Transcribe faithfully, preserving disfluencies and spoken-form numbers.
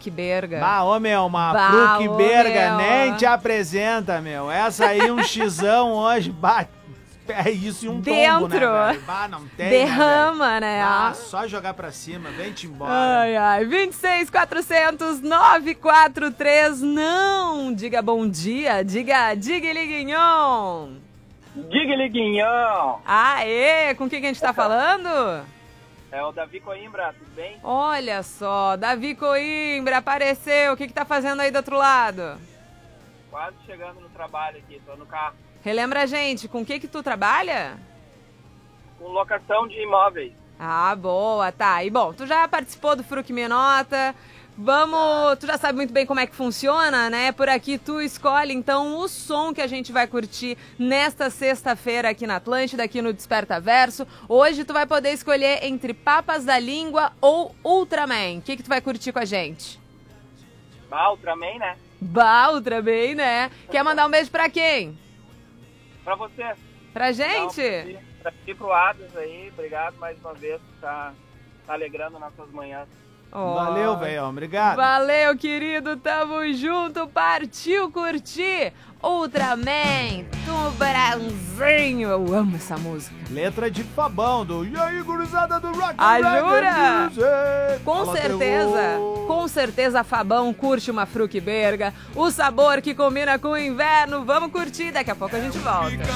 Fruc Berga. Bah, ô meu, uma Bah, Fruc ô, Berga meu. nem te apresenta, meu. Essa aí, um xizão hoje, bah, é isso e um Dentro. tombo, né, velho? Bah, não tem, Derrama, né, né? velho? Ah, só jogar pra cima, vem-te embora. Ai, ai, vinte e seis, quatrocentos, nove quatro três, não! Diga bom dia, diga, diga liguinhon. Diga, Liguinhão! Aê, com quem que a gente tá falando? É o Davi Coimbra, tudo bem? Olha só, Davi Coimbra apareceu, o que que tá fazendo aí do outro lado? Quase chegando no trabalho aqui, tô no carro. Relembra a gente, com o que que tu trabalha? Com locação de imóveis. Ah, boa, tá. E bom, tu já participou do Fruc Me Nota, vamos... Tu já sabe muito bem como é que funciona, né? Por aqui tu escolhe, então, o som que a gente vai curtir nesta sexta-feira aqui na Atlântida, aqui no Desperta Verso. Hoje tu vai poder escolher entre Papas da Língua ou Ultraman. O que que tu vai curtir com a gente? Bah, Ultraman, né? Bah, Ultraman, né? Quer mandar um beijo pra quem? Pra você. Pra gente? Não, pra ti, pro Adas aí, obrigado mais uma vez por tá, tá alegrando nossas manhãs. Oh. Valeu, velho, obrigado. Valeu, querido, tamo junto, partiu curtir Ultraman, Tubarãozinho, eu amo essa música. Letra de Fabão, do E aí, gurizada do Rock Ah, and Roll jura? Music. Com Fala, certeza, terror. com certeza Fabão curte uma Fruc Berga, o sabor que combina com o inverno, vamos curtir, daqui a pouco a gente volta.